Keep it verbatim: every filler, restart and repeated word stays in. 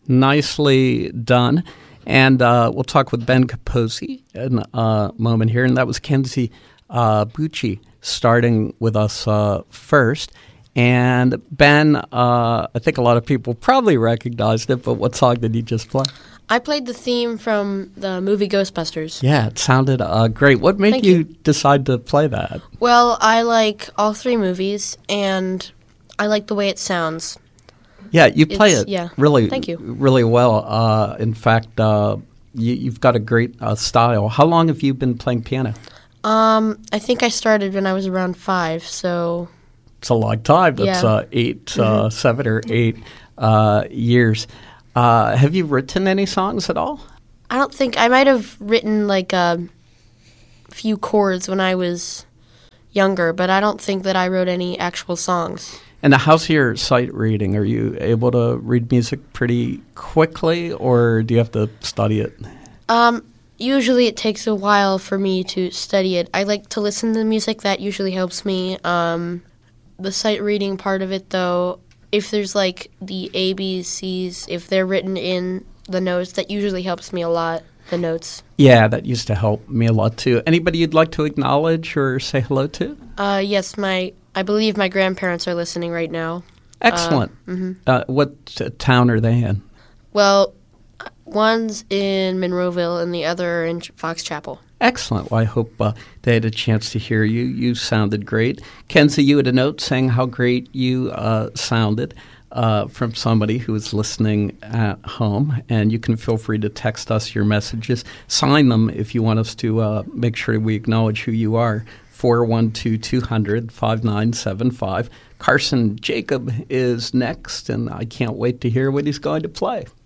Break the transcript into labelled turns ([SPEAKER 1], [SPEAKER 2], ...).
[SPEAKER 1] Nicely done. And uh, we'll talk with Ben Capozzi in a moment here. And that was Kenzie uh, Bucci starting with us uh, first. And Ben, uh, I think a lot of people probably recognized it, but what song did you just play?
[SPEAKER 2] I played the theme from the movie Ghostbusters.
[SPEAKER 1] Yeah, it sounded uh, great. What made you,
[SPEAKER 2] you
[SPEAKER 1] decide to play that?
[SPEAKER 2] Well, I like all three movies, and I like the way it sounds.
[SPEAKER 1] Yeah, you play
[SPEAKER 2] It's-
[SPEAKER 1] it
[SPEAKER 2] yeah.
[SPEAKER 1] really,
[SPEAKER 2] Thank you.
[SPEAKER 1] really well. Uh, in fact, uh, you, you've got a great uh, style. How long have you been playing piano?
[SPEAKER 2] Um, I think I started when I was around five, so
[SPEAKER 1] It's a long time. That's
[SPEAKER 2] Yeah.
[SPEAKER 1] uh, eight, uh, seven or eight uh, years. Uh, have you written any songs at all?
[SPEAKER 2] I don't think I might have written like a few chords when I was younger, but I don't think that I wrote any actual songs.
[SPEAKER 1] And how's your sight reading? Are you able to read music pretty quickly, or do you have to study it?
[SPEAKER 2] Um, usually it takes a while for me to study it. I like to listen to music. That usually helps me. Um, the sight reading part of it, though, if there's like the A, B, C's, if they're written in the notes, that usually helps me a lot, the notes.
[SPEAKER 1] Yeah, that used to help me a lot too. Anybody you'd like to acknowledge or say hello to?
[SPEAKER 2] Uh, yes, my I believe my grandparents are listening right now.
[SPEAKER 1] Excellent.
[SPEAKER 2] mhm.
[SPEAKER 1] Uh, what uh, town are they in?
[SPEAKER 2] Well, one's in Monroeville and the other in Ch- Fox Chapel.
[SPEAKER 1] Excellent. Well, I hope uh, they had a chance to hear you. You sounded great. Kenzie, you had a note saying how great you uh, sounded uh, from somebody who is listening at home. And you can feel free to text us your messages. Sign them if you want us to uh, make sure we acknowledge who you are. four one two, two hundred, five nine seven five. Carson Jacob is next, and I can't wait to hear what he's going to play.